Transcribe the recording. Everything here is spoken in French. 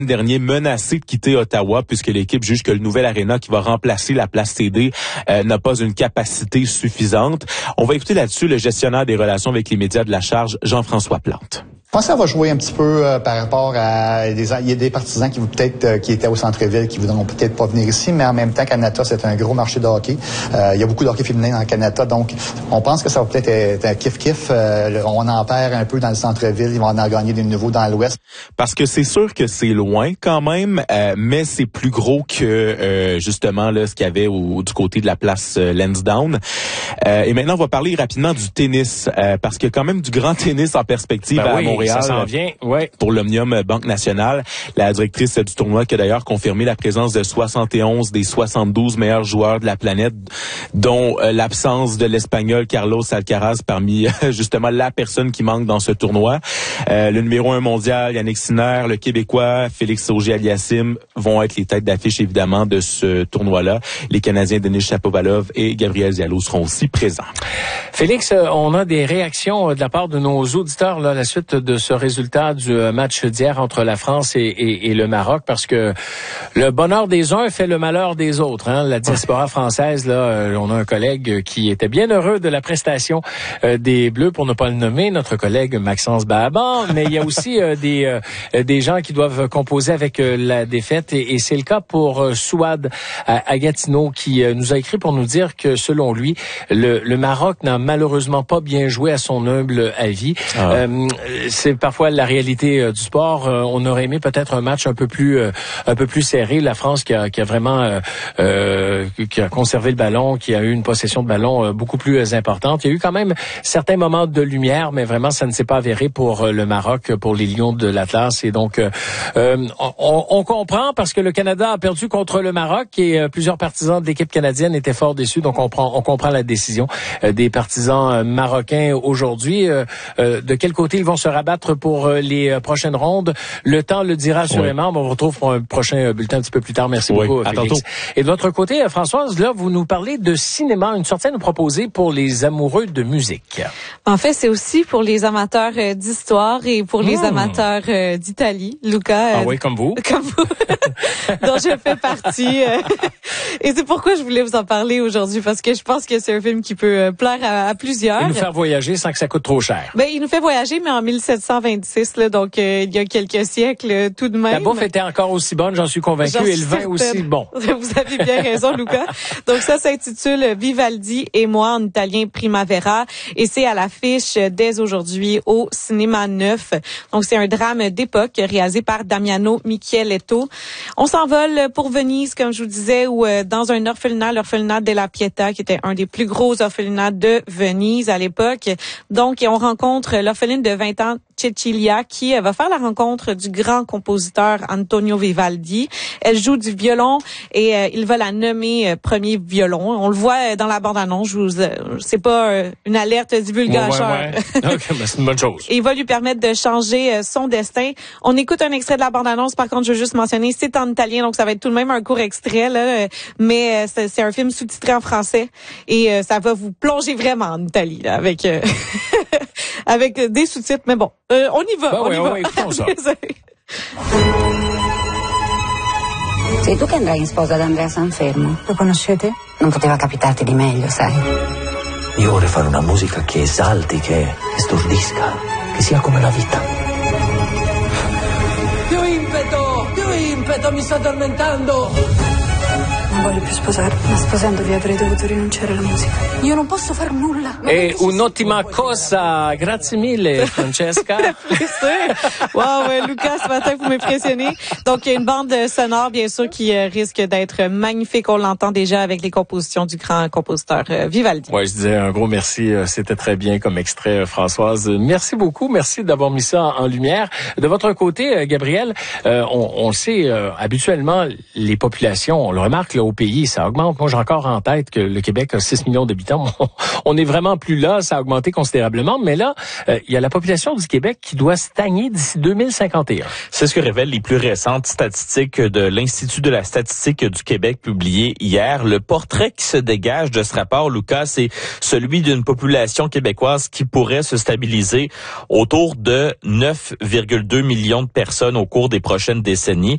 dernier menacé de quitter Ottawa puisque l'équipe juge que le nouvel aréna qui va remplacer la place TD n'a pas une capacité suffisante. On va écouter là-dessus le gestionnaire des relations avec les médias de la Charge, Jean-François Plante. Je pense que ça va jouer un petit peu par rapport à il y a des partisans qui qui étaient au centre-ville qui voudront peut-être pas venir ici, mais en même temps, Canada, c'est un gros marché de hockey. Il y a beaucoup de hockey féminin dans Canada, donc on pense que ça va peut-être être un kiff-kiff. On en perd un peu dans le centre-ville, ils vont en gagner des nouveaux dans l'ouest. Parce que c'est sûr que c'est loin quand même, mais c'est plus gros que justement là ce qu'il y avait du côté de la place Lansdowne. Et maintenant, on va parler rapidement du tennis, parce qu'il y a quand même du grand tennis en perspective à Montréal. Ça s'en vient, ouais. Pour l'Omnium Banque Nationale. La directrice du tournoi qui a d'ailleurs confirmé la présence de 71 des 72 meilleurs joueurs de la planète, dont l'absence de l'Espagnol Carlos Alcaraz parmi justement la personne qui manque dans ce tournoi. Le numéro 1 mondial, Yannick Sinner, le Québécois Félix Auger-Aliassime vont être les têtes d'affiche évidemment de ce tournoi-là. Les Canadiens Denis Shapovalov et Gabriel Diallo seront aussi présents. Félix, on a des réactions de la part de nos auditeurs là, à la suite de ce résultat du match d'hier entre la France et le Maroc, parce que le bonheur des uns fait le malheur des autres. Hein? La diaspora française, là, on a un collègue qui était bien heureux de la prestation des Bleus, pour ne pas le nommer, notre collègue Maxence Bahaban, mais il y a aussi des gens qui doivent composer avec la défaite, et c'est le cas pour Souad à Gatineau, qui nous a écrit pour nous dire que, selon lui, le Maroc n'a malheureusement pas bien joué à son humble avis. C'est parfois la réalité du sport. On aurait aimé peut-être un match un peu plus serré. La France qui a vraiment qui a conservé le ballon, qui a eu une possession de ballon beaucoup plus importante. Il y a eu quand même certains moments de lumière, mais vraiment ça ne s'est pas avéré pour le Maroc, pour les Lions de l'Atlas. Et donc on comprend, parce que le Canada a perdu contre le Maroc et plusieurs partisans de l'équipe canadienne étaient fort déçus. Donc on comprend la décision des partisans marocains aujourd'hui. De quel côté ils vont se rabattre pour les prochaines rondes? Le temps le dira assurément. On vous retrouve pour un prochain bulletin un petit peu plus tard. Merci beaucoup, Félix. Tantôt. Et de votre côté, Françoise, là, vous nous parlez de cinéma, une sortie à nous proposer pour les amoureux de musique. En fait, c'est aussi pour les amateurs d'histoire et pour les amateurs d'Italie. Luca. Oui, comme vous. Comme vous, dont je fais partie. Et c'est pourquoi je voulais vous en parler aujourd'hui, parce que je pense que c'est un film qui peut plaire à plusieurs. Et nous faire voyager sans que ça coûte trop cher. Ben, il nous fait voyager, mais en 1726, là, donc il y a quelques siècles tout de même. La bouffe était encore aussi bonne, j'en suis convaincu, et le vin aussi bon. Vous avez bien raison, Luca. Donc ça s'intitule Vivaldi et moi, en italien Primavera, et c'est à l'affiche dès aujourd'hui au Cinéma Neuf. Donc c'est un drame d'époque réalisé par Damiano Micheletto. On s'envole pour Venise, comme je vous disais, où dans un orphelinat, l'orphelinat della Pietà, qui était un des plus gros orphelinats de Venise à l'époque. Donc on rencontre l'orpheline de 20 ans, Cecilia, qui va faire la rencontre du grand compositeur Antonio Vivaldi. Elle joue du violon et il va la nommer premier violon. On le voit dans la bande-annonce. C'est pas une alerte divulgateur. Okay, ben c'est une bonne chose. Et il va lui permettre de changer son destin. On écoute un extrait de la bande-annonce. Par contre, je veux juste mentionner, c'est en italien, donc ça va être tout de même un court extrait, là. Mais c'est un film sous-titré en français et ça va vous plonger vraiment en Italie, là, avec avec des sous-titres. Mais bon, on y va. On y va. Écoutons ça. Sei tu che andrai in sposa ad Andrea Sanfermo? Lo conoscete? Non poteva capitarti di meglio, sai. Io vorrei fare una musica che esalti, che stordisca, che sia come la vita. Più impeto, mi sto addormentando. Non voglio più sposarmi, ma sposandovi avrei dovuto rinunciare alla musica. Io non posso far nulla. E un'ottima cosa. Grazie mille, Francesca. Wow, Lucas, ce matin, vous m'impressionnez. Donc, il y a une bande sonore, bien sûr, qui risque d'être magnifique. On l'entend déjà avec les compositions du grand compositeur Vivaldi. Ouais, je disais un gros merci. C'était très bien comme extrait, Françoise. Merci beaucoup. Merci d'avoir mis ça en lumière. De votre côté, Gabriel, on le sait, habituellement, les populations, on le remarque, là, au pays, ça augmente. Moi, j'ai encore en tête que le Québec a 6 millions d'habitants. On est vraiment plus là, ça a augmenté considérablement. Mais là, il y a la population du Québec qui doit stagner d'ici 2051. C'est ce que révèlent les plus récentes statistiques de l'Institut de la statistique du Québec publiées hier. Le portrait qui se dégage de ce rapport, Lucas, c'est celui d'une population québécoise qui pourrait se stabiliser autour de 9,2 millions de personnes au cours des prochaines décennies.